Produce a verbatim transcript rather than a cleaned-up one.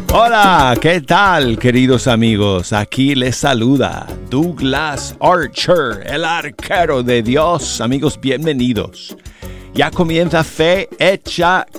Hola, ¿qué tal, queridos amigos? Aquí les saluda Douglas Archer, el arquero de Dios. Amigos, bienvenidos. Ya comienza Fe Hecha